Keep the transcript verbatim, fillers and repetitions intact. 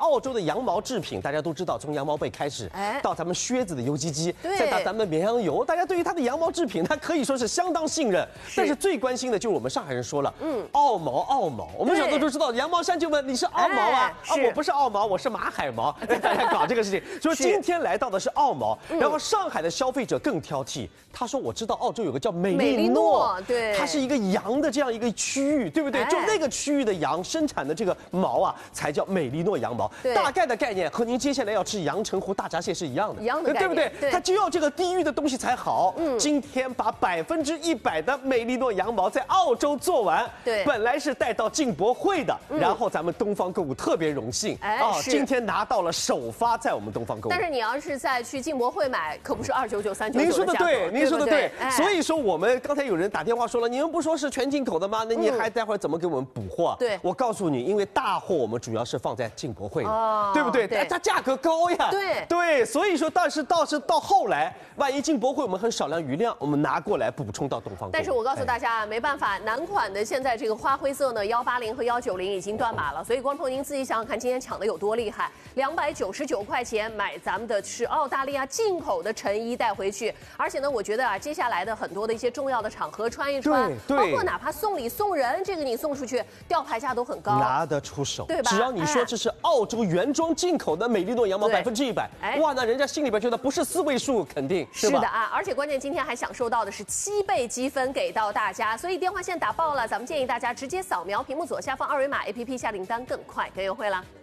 澳洲的羊毛制品，大家都知道，从羊毛被开始， 哎， 到咱们靴子的油唧唧，再到咱们绵羊油，大家对于它的羊毛制品，它可以说是相当信任。但是最关心的就是我们上海人说了，嗯，澳毛澳毛，我们小时候都知道，羊毛衫就问你是澳毛啊？啊，我不是澳毛，我是马海毛。大家搞这个事情，说今天来到的是澳毛，然后上海的消费者更挑剔，他说我知道澳洲有个叫美利诺， 对， 它是一个羊的这样一个区域，对不对？就那个区域的羊生产的这个毛啊，才叫美利诺羊毛。大概的概念和您接下来要吃阳澄湖大闸蟹是一样的， 一样的， 对不对？它就要这个地域的东西才好。嗯，今天把百分之一百的美利诺羊毛在澳洲做完， 对， 本来是带到进博会的，然后咱们东方购物特别荣幸啊，今天拿到了首发在我们东方购物。 但是你要是再去进博会买，可不是二九九、三九九。 您说的对，您说的对。 哎、 所以说我们刚才有人打电话说了，你们不说是全进口的吗？那你还待会儿怎么给我们补货？ 对， 我告诉你，因为大货我们主要是放在进博会的，哦、对不对？ 对， 它价格高呀。 对对，所以说，但是倒是到后来，万一进博会我们很少量余量，我们拿过来补充到东方购物。 但是我告诉大家，哎、没办法，男款的现在这个花灰色呢，幺八零和幺九零已经断码了，所以观众朋友您自己想想看，今天抢的有多厉害？两百九十九块钱买咱们的是澳大利亚进口的成衣带回去，而且呢，我觉得啊，接下来的很多的一些重要的场合穿一穿，包括哪怕送礼送人，这个你送出去吊牌价都很高， 拿得出手， 对吧？ 只要你说这是澳洲原装进口的美利诺羊毛百分之一百，哇，那人家心里边觉得不是四位数，肯定是吧？ 是的啊，而且关键今天还享受到的是七倍积分给到大家，所以电话线打爆了，咱们建议大家直接扫描屏幕左下方二维码 A P P 下订单更快更优惠了。